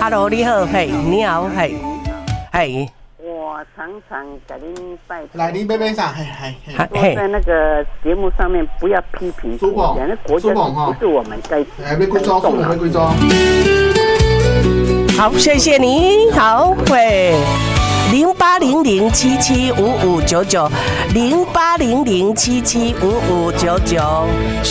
，Hello， 你好，嘿，你好，嘿，嘿。 我常常给您拜托， 来，您杯啥？ 说在那个节目上面不要批评国家，那国家不是我们该动的。 好，谢谢你，好，会0800775599，0800775599。